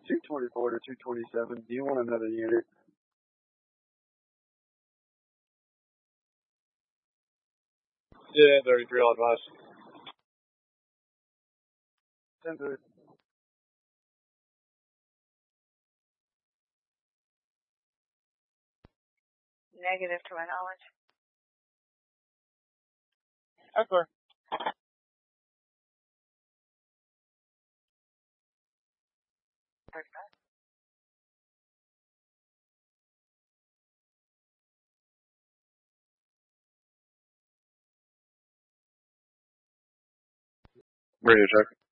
224 to 227. Do you want another unit? Yeah, 33, I'll advise. 10-3. Negative to my knowledge. Okay. Radio check.